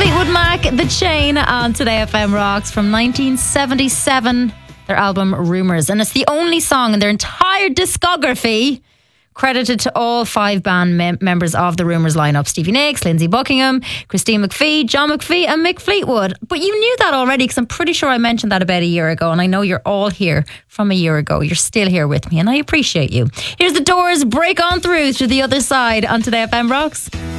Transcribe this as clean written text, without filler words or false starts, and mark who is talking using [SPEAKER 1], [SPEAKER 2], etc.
[SPEAKER 1] Fleetwood Mac, The Chain on Today FM Rocks from 1977, their album Rumours. And it's the only song in their entire discography credited to all 5 band members of the Rumours lineup: Stevie Nicks, Lindsey Buckingham, Christine McVie, John McVie and Mick Fleetwood. But you knew that already, because I'm pretty sure I mentioned that about a year ago, and I know you're all here from a year ago. You're still here with me and I appreciate you. Here's The Doors, Break On Through to the Other Side on Today FM Rocks.